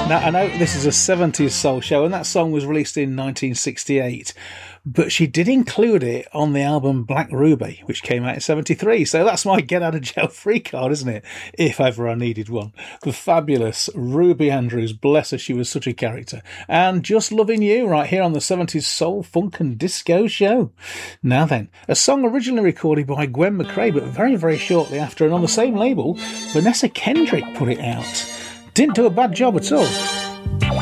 Now, I know this is a 70s soul show, and that song was released in 1968, but she did include it on the album Black Ruby, which came out in 73. So that's my get out of jail free card, isn't it? If ever I needed one. The fabulous Ruby Andrews, bless her, she was such a character. And Just Loving You, right here on the 70s Soul, Funk and Disco show. Now then, a song originally recorded by Gwen McCrae, but very, very shortly after, and on the same label, Vanessa Kendrick put it out. Didn't do a bad job at all.